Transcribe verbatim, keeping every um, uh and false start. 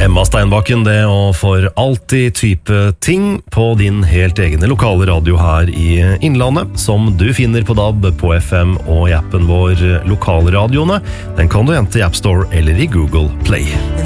Emma Steinbakken, det, og for alltid type ting på din helt egne lokale radio her i Innlandet, som du finner på D A B, på F M og i appen vår Lokalradioene. Den kan du hente i App Store eller i Google Play.